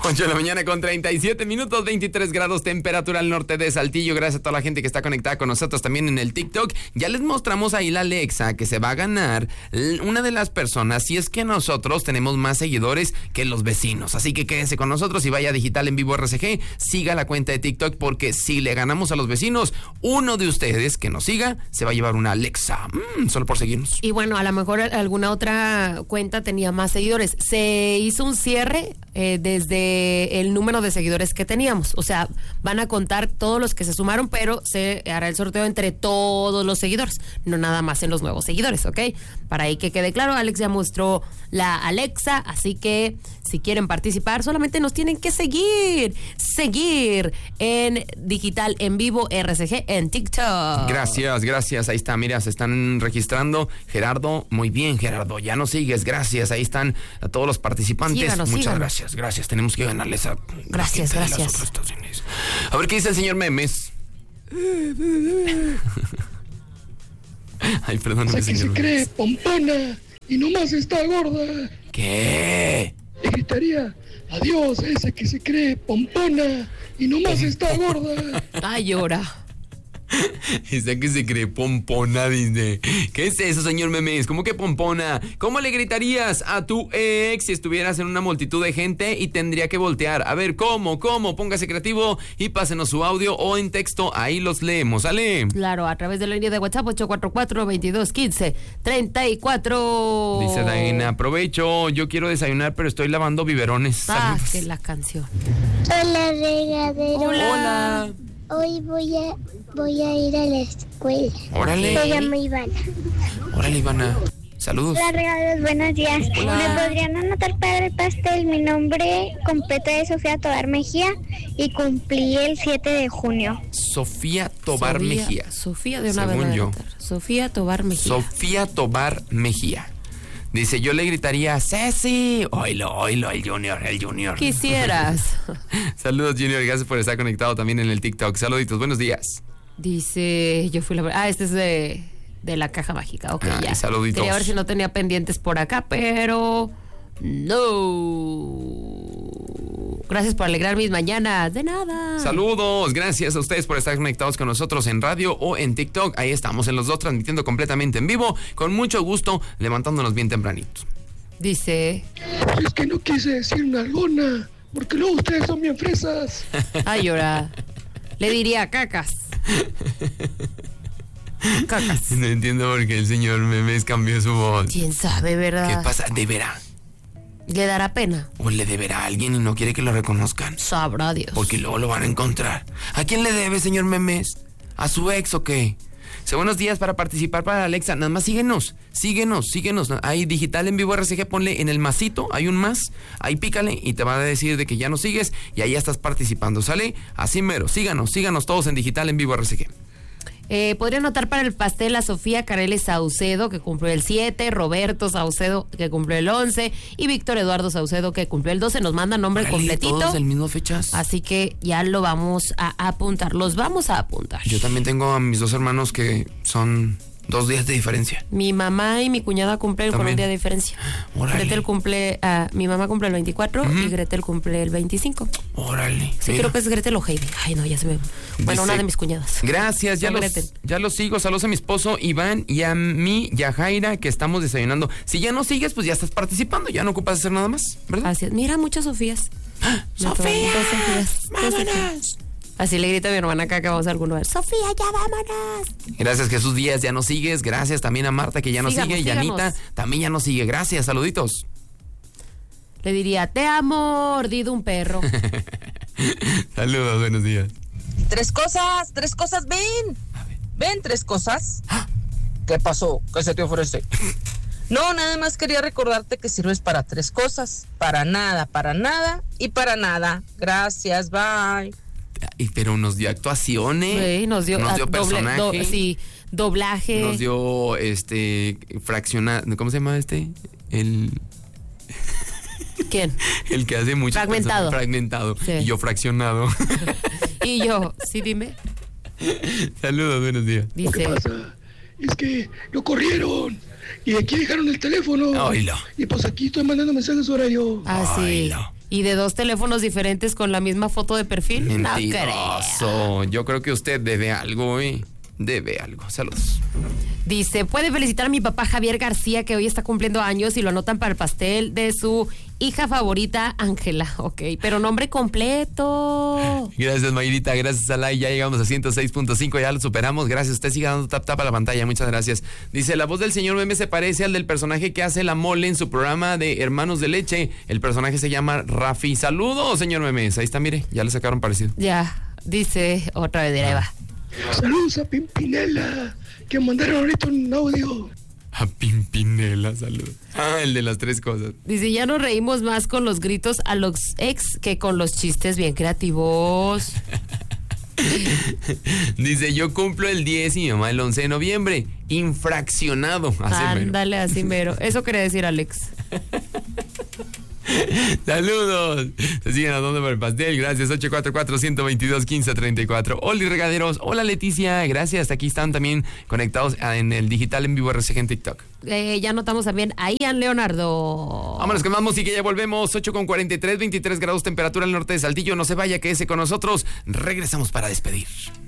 8 de la mañana con 37 minutos, 23 grados temperatura al norte de Saltillo. Gracias a toda la gente que está conectada con nosotros también en el TikTok. Ya les mostramos ahí la Alexa que se va a ganar una de las personas si es que nosotros tenemos más seguidores que los vecinos. Así que quédese con nosotros y vaya a Digital en Vivo RCG. Siga la cuenta de TikTok porque si le ganamos a los vecinos, uno de ustedes que nos siga se va a llevar una Alexa. Solo por seguirnos. Y bueno, a lo mejor alguna otra cuenta tenía más seguidores. Se hizo un cierre desde el número de seguidores que teníamos. O sea, van a contar todos los que se sumaron, pero se hará el sorteo entre todos los seguidores, no nada más en los nuevos seguidores, ¿ok? Para ahí que quede claro, Alex ya mostró la Alexa, así que si quieren participar, solamente nos tienen que seguir en Digital en Vivo RCG en TikTok. Gracias, ahí está, mira, se están registrando. Gerardo, muy bien, Gerardo, ya nos sigues, gracias, ahí están a todos los participantes. Muchas gracias, tenemos que ganarles a Gracias. A ver qué dice el señor Memes. Ay, perdóname, esa que señor. Se cree pompona y nomás está gorda. ¿Qué? Le gritaría, adiós a esa que se cree pompona y nomás está gorda. Ay, llora. Esa que se cree pompona, dice. ¿Qué es eso, señor Memes? ¿Cómo que pompona? ¿Cómo le gritarías a tu ex si estuvieras en una multitud de gente y tendría que voltear? A ver, ¿cómo? Póngase creativo y pásenos su audio o en texto, ahí los leemos, ¿sale? Claro, a través de la línea de WhatsApp 844-2215-34. Dice Daina, aprovecho, yo quiero desayunar, pero estoy lavando biberones. Saludos. Que la canción. Hola, regadero. Hola. Hoy voy a ir a la escuela. Órale. Se llama Ivana. Órale, Ivana. Saludos. Hola, regalos, buenos días. Hola. ¿Me podrían anotar para el pastel? Mi nombre completo es Sofía Tobar Mejía y cumplí el 7 de junio. Sofía Tobar Mejía. Sofía de una Según vez. yo. Sofía Tobar Mejía. Sofía Tobar Mejía. Dice, yo le gritaría, ¡Ceci! Oilo, el Junior. Quisieras. Saludos, Junior, gracias por estar conectado también en el TikTok. Saluditos, buenos días. Dice, yo fui la... este es de la caja mágica, ok, ya. Saluditos. Quería ver si no tenía pendientes por acá, pero... No. Gracias por alegrar mis mañanas. De nada. Saludos, gracias a ustedes por estar conectados con nosotros en radio o en TikTok. Ahí estamos en los dos transmitiendo completamente en vivo, con mucho gusto, levantándonos bien tempranitos. Dice... Pues es que no quise decir una lona, porque luego ustedes son bien fresas. Ay, llora. Le diría cacas. Cacas. No entiendo por qué el señor Memes cambió su voz. ¿Quién sabe, verdad? ¿Qué pasa? ¿Deberá? ¿Le dará pena? ¿O le deberá a alguien y no quiere que lo reconozcan? Sabrá Dios. Porque luego lo van a encontrar. ¿A quién le debe, señor Memes? ¿A su ex o qué? Buenos días para participar para Alexa. Nada más síguenos. Ahí Digital en Vivo RCG, ponle en el masito, hay un más. Ahí pícale y te va a decir de que ya nos sigues y ahí ya estás participando, ¿sale? Así mero. Síganos todos en Digital en Vivo RCG. Podría anotar para el pastel a Sofía Careles Saucedo, que cumplió el 7, Roberto Saucedo, que cumplió el 11, y Víctor Eduardo Saucedo, que cumplió el 12. Nos manda nombre completito. Todos el mismo fechas. Así que ya lo vamos a apuntar. Los vamos a apuntar. Yo también tengo a mis dos hermanos que son 2 días de diferencia. Mi mamá y mi cuñada cumplen con un día de diferencia. Órale. Gretel cumple, mi mamá cumple el 24 y Gretel cumple el 25. Órale. Sí, creo que es Gretel o Heidi. Ay, no, ya se me... Bueno, una de mis cuñadas. Gracias, ya los sigo. Saludos a mi esposo Iván y a mí y a Jaira, que estamos desayunando. Si ya no sigues, pues ya estás participando. Ya no ocupas hacer nada más, ¿verdad? Así es. Mira, muchas Sofías. ¡Sofía! ¡Vámonos! Así le grita a mi hermana acá que vamos a algún lugar. ¡Sofía, ya vámonos! Gracias, Jesús Díaz, ya nos sigues. Gracias también a Marta, que ya nos sigue. Y Anita también ya nos sigue. Gracias, saluditos. Le diría, te ha mordido un perro. Saludos, buenos días. 3 cosas, ven. Ven, 3 cosas. ¿Qué pasó? ¿Qué se te ofrece? No, nada más quería recordarte que sirves para 3 cosas. Para nada y para nada. Gracias, bye. Pero nos dio actuaciones. Sí, nos dio personaje. Doblaje. Nos dio fraccionado. ¿Cómo se llama ¿Quién? El que hace mucho. Fragmentado. Sí. Y yo fraccionado. Y yo, sí, dime. Saludos, buenos días. Dice, ¿qué pasa? Es que lo corrieron y aquí dejaron el teléfono. Oilo. Y pues aquí estoy mandando mensajes ahora yo. Ah, sí. ¿Y de 2 teléfonos diferentes con la misma foto de perfil? Mentiroso. Yo creo que usted debe algo, Debe algo. Saludos. Dice, puede felicitar a mi papá Javier García, que hoy está cumpliendo años y lo anotan para el pastel de su hija favorita, Ángela. Ok, pero nombre completo. Gracias, Mayrita. Gracias, Alay. Ya llegamos a 106.5. Ya lo superamos. Gracias. Usted siga dando tap a la pantalla. Muchas gracias. Dice, la voz del señor Meme se parece al del personaje que hace la mole en su programa de Hermanos de Leche. El personaje se llama Rafi. Saludos, señor Memes. Ahí está, mire. Ya le sacaron parecido. Ya, dice otra vez, ahí va. Saludos a Pimpinela, que mandaron ahorita un audio. A Pimpinela, saludos. El de las 3 cosas. Dice, ya nos reímos más con los gritos a los ex que con los chistes bien creativos. Dice, yo cumplo el 10 y mi mamá el 11 de noviembre. Infraccionado. Ándale, así mero. Eso quería decir Alex. Saludos. Se siguen andando por el pastel. Gracias. 844-122-1534. Oli Regaderos. Hola, Leticia. Gracias. Aquí están también conectados en el digital en vivo RCG en TikTok. Ya notamos también a Ian Leonardo. Vámonos con más música. Ya volvemos. 8:43, 23 grados temperatura al norte de Saltillo. No se vaya, quédese con nosotros. Regresamos para despedir.